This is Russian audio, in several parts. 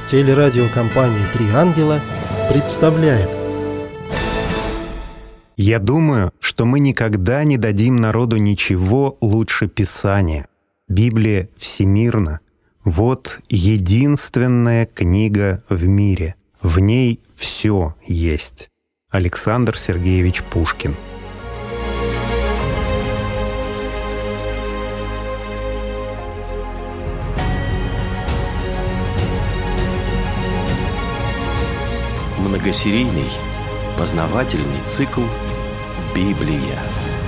Телерадиокомпания «Три ангела» представляет. Я думаю, что мы никогда не дадим народу ничего лучше Писания. Библия всемирна. Вот единственная книга в мире. В ней все есть. Александр Сергеевич Пушкин. Многосерийный познавательный цикл «Библия».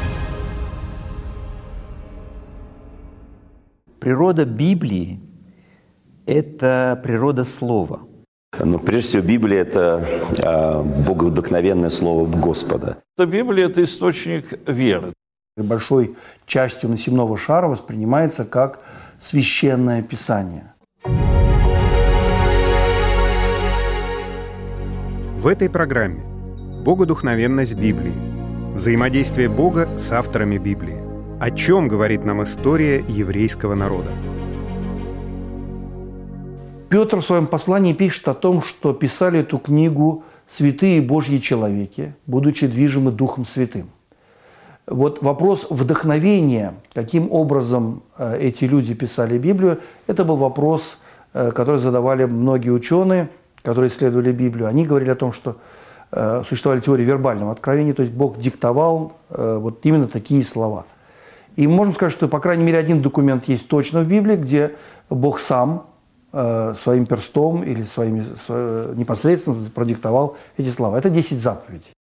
Природа Библии – это природа слова. Но прежде всего Библия – это боговдохновенное слово Господа. Библия – это источник веры. Большой частью насемного шара воспринимается как священное писание. В этой программе «Богодухновенность Библии. Взаимодействие Бога с авторами Библии». О чем говорит нам история еврейского народа? Петр в своем послании пишет о том, что писали эту книгу святые Божьи человеки, будучи движимы Духом Святым. Вот вопрос вдохновения, каким образом эти люди писали Библию, это был вопрос, который задавали многие ученые, которые исследовали Библию. Они говорили о том, что существовали теории вербального откровения, то есть Бог диктовал вот именно такие слова. И можно сказать, что, по крайней мере, один документ есть точно в Библии, где Бог сам своим перстом или непосредственно продиктовал эти слова. Это 10 заповедей.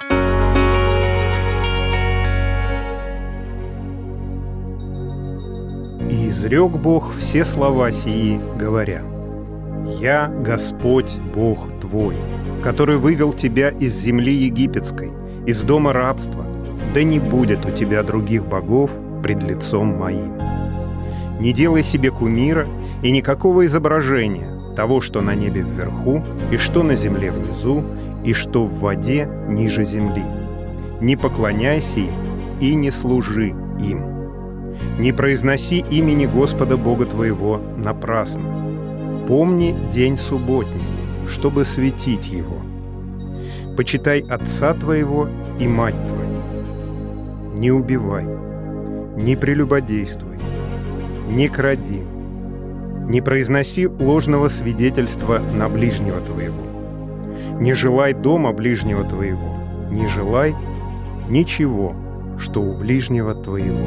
«И изрек Бог все слова сии, говоря: «Я Господь Бог твой, который вывел тебя из земли египетской, из дома рабства. Да не будет у тебя других богов пред лицом моим. Не делай себе кумира и никакого изображения того, что на небе вверху, и что на земле внизу, и что в воде ниже земли. Не поклоняйся им и не служи им. Не произноси имени Господа Бога твоего напрасно. Помни день субботний, чтобы светить его. Почитай отца твоего и мать твою. Не убивай, не прелюбодействуй, не кради, не произноси ложного свидетельства на ближнего твоего. Не желай дома ближнего твоего, не желай ничего, что у ближнего твоего».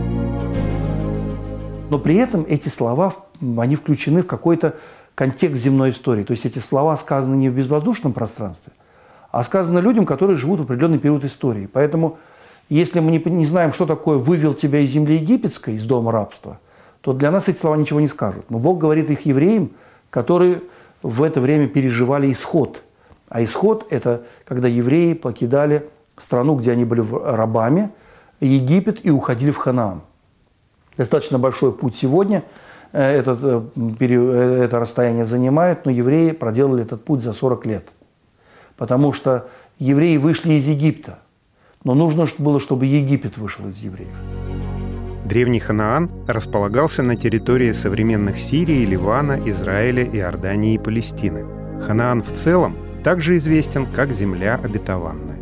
Но при этом эти слова, они включены в какой-то контекст земной истории. То есть эти слова сказаны не в безвоздушном пространстве, а сказаны людям, которые живут в определенный период истории. Поэтому, если мы не знаем, что такое «вывел тебя из земли египетской, из дома рабства», то для нас эти слова ничего не скажут. Но Бог говорит их евреям, которые в это время переживали исход. А исход – это когда евреи покидали страну, где они были рабами, Египет, и уходили в Ханаан. Достаточно большой путь сегодня это расстояние занимает, но евреи проделали этот путь за 40 лет. Потому что евреи вышли из Египта, но нужно было, чтобы Египет вышел из евреев. Древний Ханаан располагался на территории современных Сирии, Ливана, Израиля, Иордании и Палестины. Ханаан в целом также известен как земля обетованная.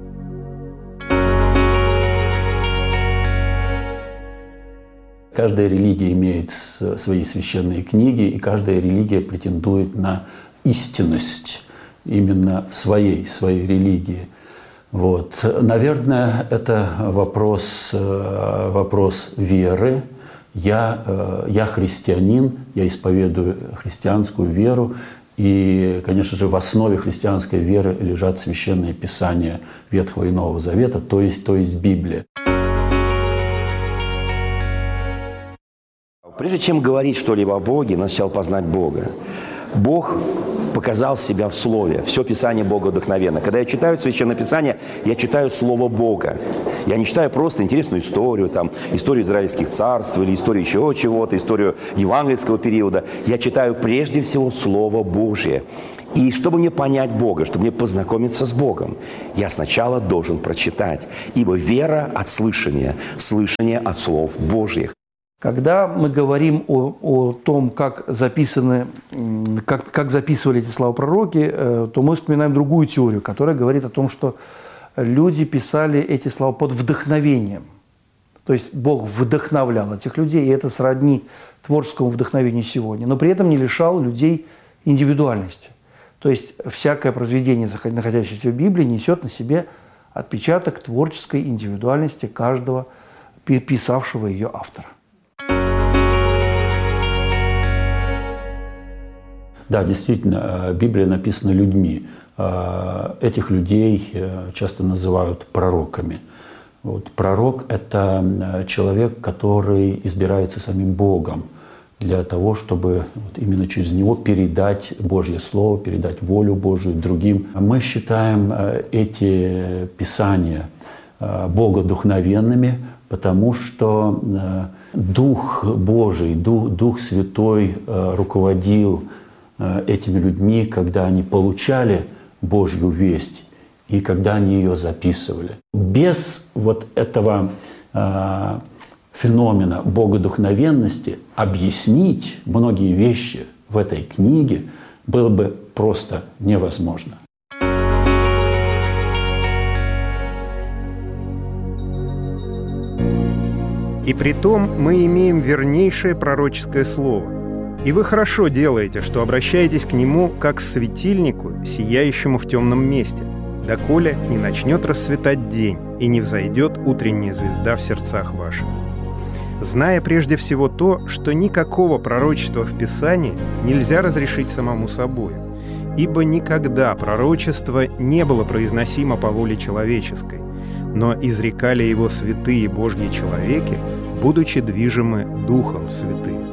Каждая религия имеет свои священные книги, и каждая религия претендует на истинность именно своей религии. Вот. Наверное, это вопрос веры. Я христианин, я исповедую христианскую веру, и, конечно же, в основе христианской веры лежат священные писания Ветхого и Нового Завета, то есть Библия. Прежде чем говорить что-либо о Боге, надо сначала познать Бога. Бог показал себя в Слове. Все Писание Бога вдохновенно. Когда я читаю Священное Писание, я читаю Слово Бога. Я не читаю просто интересную историю, историю израильских царств или историю еще чего-то, историю евангельского периода. Я читаю прежде всего Слово Божье. И чтобы мне понять Бога, чтобы мне познакомиться с Богом, я сначала должен прочитать. Ибо вера от слышания, слышание от слов Божьих. Когда мы говорим о том, как записывали эти слова пророки, то мы вспоминаем другую теорию, которая говорит о том, что люди писали эти слова под вдохновением. То есть Бог вдохновлял этих людей, и это сродни творческому вдохновению сегодня, но при этом не лишал людей индивидуальности. То есть всякое произведение, находящееся в Библии, несет на себе отпечаток творческой индивидуальности каждого писавшего ее автора. Да, действительно, Библия написана людьми. Этих людей часто называют пророками. Вот, пророк – это человек, который избирается самим Богом для того, чтобы вот именно через него передать Божье Слово, передать волю Божию другим. Мы считаем эти писания богодухновенными, потому что Дух Божий, Дух Святой руководил этими людьми, когда они получали Божью весть и когда они ее записывали. Без вот этого феномена богодухновенности объяснить многие вещи в этой книге было бы просто невозможно. И притом мы имеем вернейшее пророческое слово. И вы хорошо делаете, что обращаетесь к нему как к светильнику, сияющему в темном месте, доколе не начнет расцветать день и не взойдет утренняя звезда в сердцах ваших. Зная прежде всего то, что никакого пророчества в Писании нельзя разрешить самому собою, ибо никогда пророчество не было произносимо по воле человеческой, но изрекали его святые Божьи человеки, будучи движимы Духом Святым.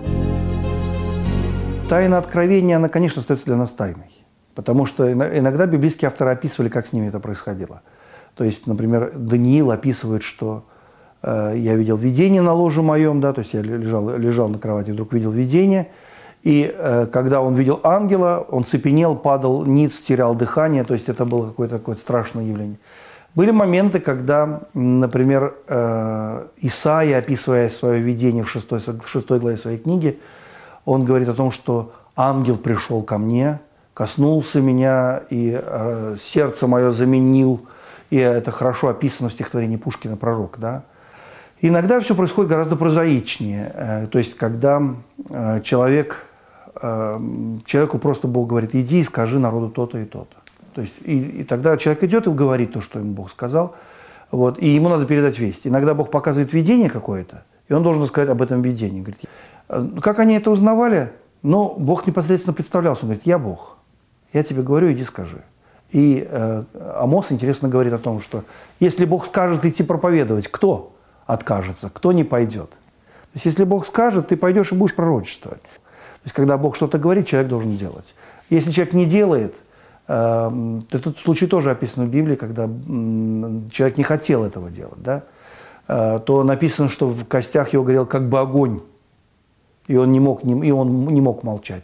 Тайна откровения, она, конечно, остается для нас тайной. Потому что иногда библейские авторы описывали, как с ними это происходило. То есть, например, Даниил описывает, что я видел видение на ложе моем, да, то есть я лежал на кровати, вдруг видел видение, и когда он видел ангела, он цепенел, падал ниц, терял дыхание, то есть это было какое-то такое страшное явление. Были моменты, когда, например, Исаия, описывая свое видение в 6 главе своей книги, он говорит о том, что ангел пришел ко мне, коснулся меня, и сердце мое заменил. И это хорошо описано в стихотворении Пушкина «Пророк». Да? Иногда все происходит гораздо прозаичнее. То есть, когда человеку просто Бог говорит: иди и скажи народу то-то и то-то. То есть, и тогда человек идет и говорит то, что ему Бог сказал, вот, и ему надо передать весть. Иногда Бог показывает видение какое-то, и он должен сказать об этом видении. Говорит, как они это узнавали? Ну, Бог непосредственно представлялся. Он говорит: я Бог, я тебе говорю, иди скажи. И Амос интересно говорит о том, что если Бог скажет идти проповедовать, кто откажется, кто не пойдет? То есть, если Бог скажет, ты пойдешь и будешь пророчествовать. То есть, когда Бог что-то говорит, человек должен делать. Если человек не делает, этот случай тоже описан в Библии, когда человек не хотел этого делать, да? То написано, что в костях его горел как бы огонь, и он не мог молчать.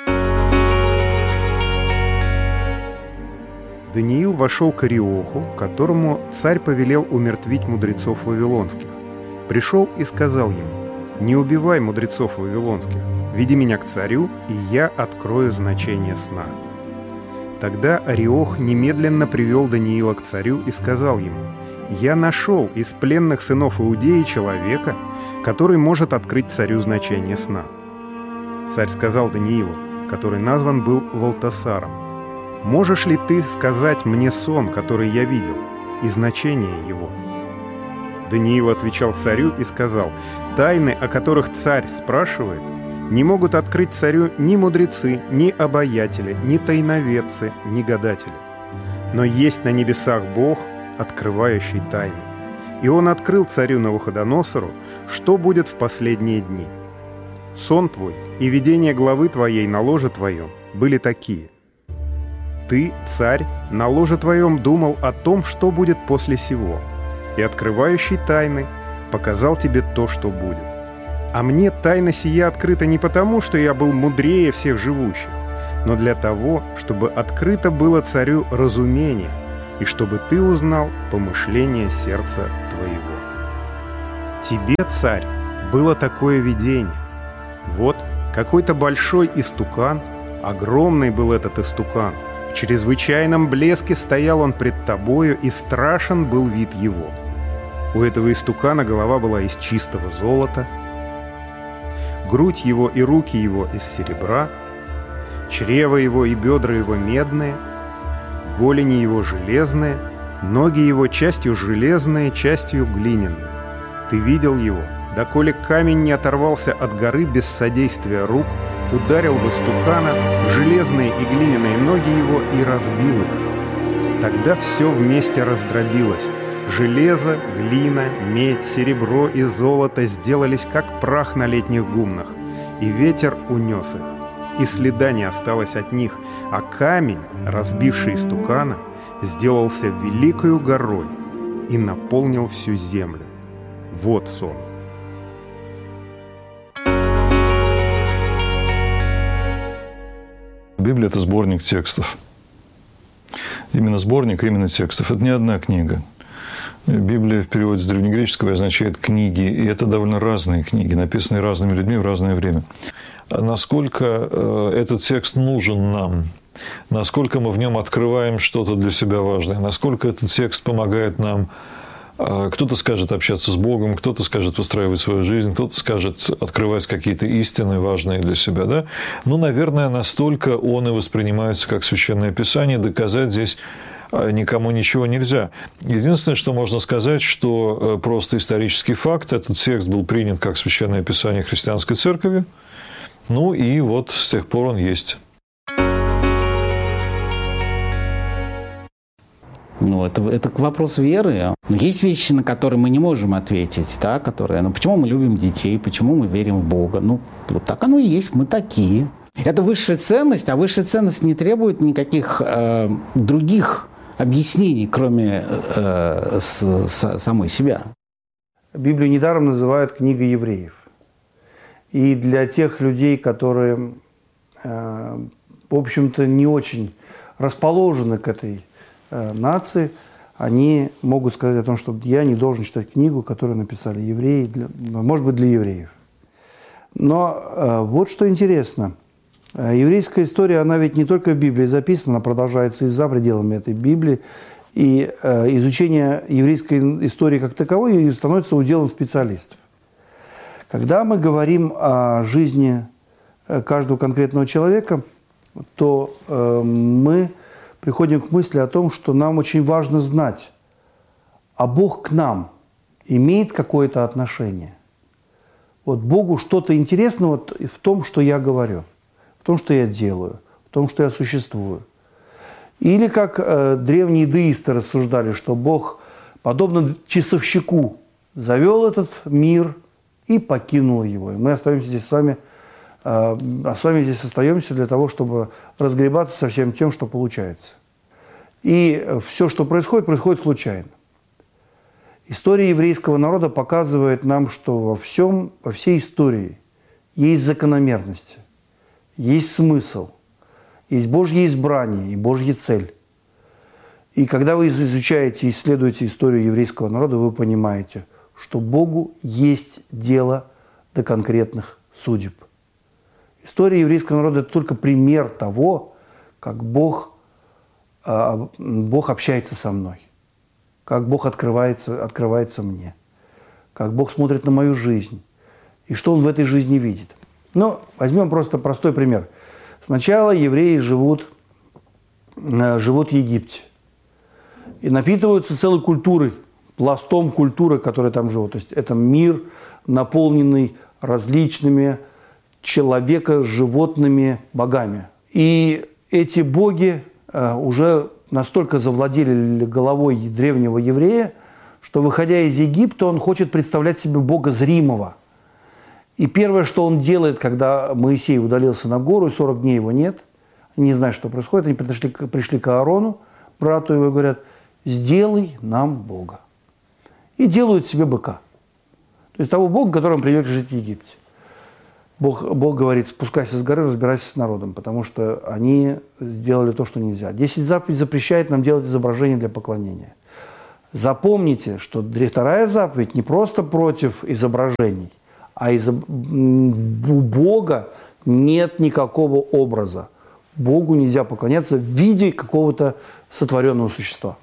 Даниил вошел к Ариоху, которому царь повелел умертвить мудрецов вавилонских. Пришел и сказал ему: «Не убивай мудрецов вавилонских, веди меня к царю, и я открою значение сна». Тогда Ариох немедленно привел Даниила к царю и сказал ему: «Я нашел из пленных сынов Иудеи человека, который может открыть царю значение сна». Царь сказал Даниилу, который назван был Валтасаром: «Можешь ли ты сказать мне сон, который я видел, и значение его?» Даниил отвечал царю и сказал: «Тайны, о которых царь спрашивает, не могут открыть царю ни мудрецы, ни обаятели, ни тайноведцы, ни гадатели. Но есть на небесах Бог, открывающий тайны. И он открыл царю Навуходоносору, что будет в последние дни. Сон твой и видение главы твоей на ложе твоем были такие. Ты, царь, на ложе твоем думал о том, что будет после сего, и открывающий тайны показал тебе то, что будет. А мне тайна сия открыта не потому, что я был мудрее всех живущих, но для того, чтобы открыто было царю разумение, и чтобы ты узнал помышление сердца твоего. Тебе, царь, было такое видение. Вот какой-то большой истукан, огромный был этот истукан, в чрезвычайном блеске стоял он пред тобою, и страшен был вид его. У этого истукана голова была из чистого золота, грудь его и руки его из серебра, чрево его и бедра его медные, голени его железные, ноги его частью железные, частью глиняные. Ты видел его, доколе камень не оторвался от горы без содействия рук, ударил в истукана, в железные и глиняные ноги его и разбил их. Тогда все вместе раздробилось. Железо, глина, медь, серебро и золото сделались как прах на летних гумнах, и ветер унес их, и следа не осталось от них, а камень, разбивший истукана, сделался великою горой и наполнил всю землю. Вот сон. Библия – это сборник текстов. Именно сборник, именно текстов. Это не одна книга. Библия в переводе с древнегреческого означает «книги», и это довольно разные книги, написанные разными людьми в разное время. Насколько этот текст нужен нам, насколько мы в нем открываем что-то для себя важное, насколько этот текст помогает нам, кто-то скажет общаться с Богом, кто-то скажет выстраивать свою жизнь, кто-то скажет открывать какие-то истины важные для себя. Да? Ну, наверное, настолько он и воспринимается как Священное Писание, доказать здесь никому ничего нельзя. Единственное, что можно сказать, что просто исторический факт, этот текст был принят как Священное Писание христианской церковью, ну и вот с тех пор он есть. Ну, это вопрос веры. Но есть вещи, на которые мы не можем ответить, да, которые, почему мы любим детей, почему мы верим в Бога. Ну, вот так оно и есть, мы такие. Это высшая ценность, а высшая ценность не требует никаких других объяснений, кроме самой себя. Библию недаром называют книгой евреев. И для тех людей, которые, в общем-то, не очень расположены к этой нации, они могут сказать о том, что я не должен читать книгу, которую написали евреи, может быть, для евреев. Но вот что интересно. Еврейская история, она ведь не только в Библии записана, она продолжается и за пределами этой Библии. И изучение еврейской истории как таковой становится уделом специалистов. Когда мы говорим о жизни каждого конкретного человека, то мы приходим к мысли о том, что нам очень важно знать, а Бог к нам имеет какое-то отношение. Вот Богу что-то интересно вот в том, что я говорю, в том, что я делаю, в том, что я существую. Или как древние деисты рассуждали, что Бог, подобно часовщику, завел этот мир и покинул его. И мы остаемся здесь с вами, здесь остаемся для того, чтобы разгребаться со всем тем, что получается. И все, что происходит, происходит случайно. История еврейского народа показывает нам, что во всей истории есть закономерности, есть смысл, есть Божье избрание и Божья цель. И когда вы изучаете и исследуете историю еврейского народа, вы понимаете, что Богу есть дело до конкретных судеб. История еврейского народа – это только пример того, как Бог общается со мной, как Бог открывается мне, как Бог смотрит на мою жизнь и что Он в этой жизни видит. Ну, возьмем просто простой пример. Сначала евреи живут в Египте и напитываются целой культурой, пластом культуры, которая там живет. То есть это мир, наполненный различными человека-животными богами. И эти боги уже настолько завладели головой древнего еврея, что, выходя из Египта, он хочет представлять себе Бога зримого. И первое, что он делает, когда Моисей удалился на гору, и 40 дней его нет, они не знают, что происходит, они пришли к Аарону, брату его, и говорят: «Сделай нам Бога». И делают себе быка. То есть того Бога, которому привыкли жить в Египте. Бог говорит: спускайся с горы, разбирайся с народом, потому что они сделали то, что нельзя. 10 заповедей запрещает нам делать изображения для поклонения. Запомните, что вторая заповедь не просто против изображений, А у Бога нет никакого образа. Богу нельзя поклоняться в виде какого-то сотворенного существа.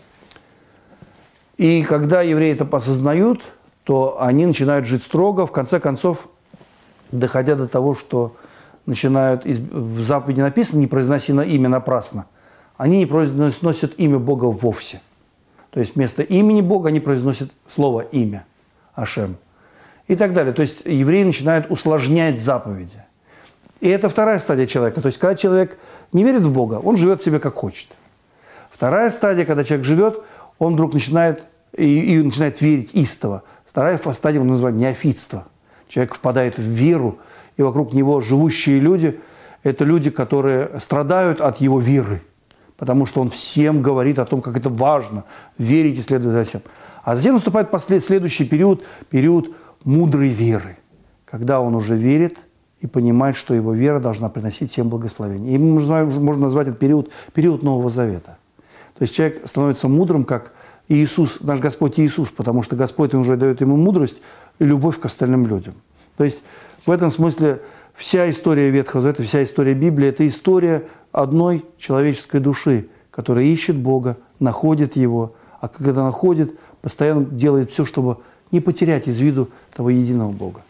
И когда евреи это осознают, то они начинают жить строго, в конце концов, доходя до того, что начинают, в заповеди написано, не произноси имя напрасно, они не произносят имя Бога вовсе. То есть вместо имени Бога они произносят слово «имя», Ашем. И так далее. То есть евреи начинают усложнять заповеди. И это вторая стадия человека. То есть когда человек не верит в Бога, он живет себе как хочет. Вторая стадия, когда человек живет, он вдруг начинает, и начинает верить истово. Вторая стадия, он называет неофитство. Человек впадает в веру, и вокруг него живущие люди – это люди, которые страдают от его веры. Потому что он всем говорит о том, как это важно, верить и следовать за всем. А затем наступает следующий период, период мудрой веры, когда он уже верит и понимает, что его вера должна приносить всем благословение. И можно назвать этот период Нового Завета. То есть человек становится мудрым, как Иисус, наш Господь Иисус, потому что Господь уже дает ему мудрость и любовь к остальным людям. То есть в этом смысле вся история Ветхого Завета, вся история Библии – это история одной человеческой души, которая ищет Бога, находит Его, а когда находит, постоянно делает все, чтобы не потерять из виду того единого Бога.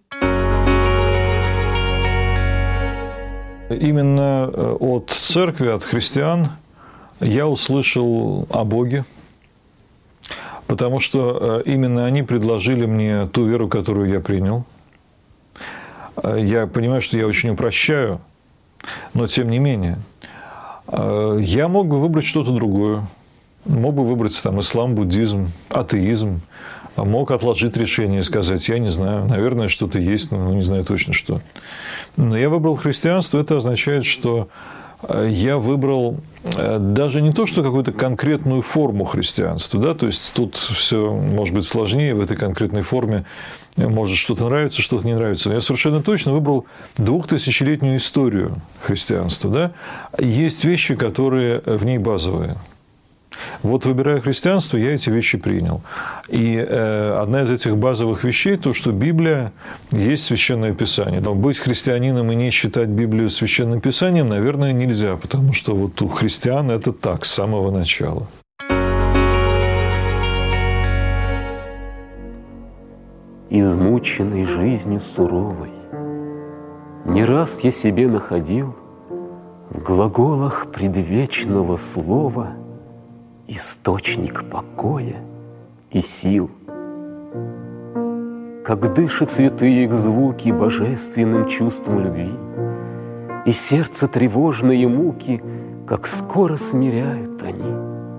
Именно от церкви, от христиан я услышал о Боге, потому что именно они предложили мне ту веру, которую я принял. Я понимаю, что я очень упрощаю, но тем не менее. Я мог бы выбрать что-то другое. Мог бы выбрать там ислам, буддизм, атеизм. Мог отложить решение и сказать, я не знаю, наверное, что-то есть, но не знаю точно что. Но я выбрал христианство. Это означает, что я выбрал даже не то, что какую-то конкретную форму христианства, да, то есть тут все может быть сложнее в этой конкретной форме, может что-то нравится, что-то не нравится. Но я совершенно точно выбрал 2000-летнюю историю христианства, да. Есть вещи, которые в ней базовые. Вот, выбирая христианство, я эти вещи принял. И одна из этих базовых вещей – то, что Библия есть Священное Писание. Но быть христианином и не считать Библию Священным Писанием, наверное, нельзя, потому что вот у христиан это так с самого начала. Измученный жизнью суровой, не раз я себе находил в глаголах предвечного слова источник покоя и сил. Как дышат святые их звуки божественным чувством любви, и сердце тревожные муки, как скоро смиряют они.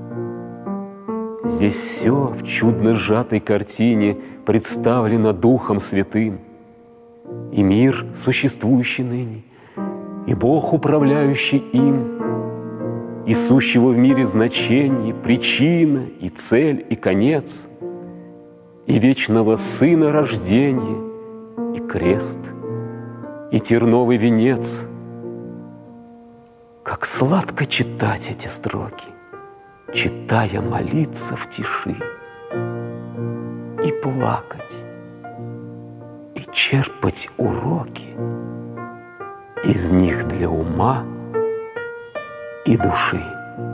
Здесь все в чудно сжатой картине представлено Духом Святым, и мир, существующий ныне, и Бог, управляющий им, и сущего в мире значение, причина и цель и конец, и вечного Сына рождение, и крест, и терновый венец. Как сладко читать эти строки, читая, молиться в тиши, и плакать, и черпать уроки из них для ума и души.